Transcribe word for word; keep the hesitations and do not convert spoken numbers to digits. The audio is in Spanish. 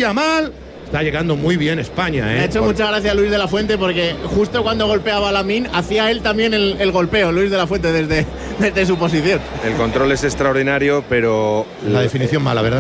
Yamal. Está llegando muy bien España, ¿eh? Me ha hecho Por... mucha gracia Luis de la Fuente porque justo cuando golpeaba a Lamine hacía él también el, el golpeo, Luis de la Fuente, desde, desde su posición. El control es extraordinario, pero la definición mala, ¿verdad?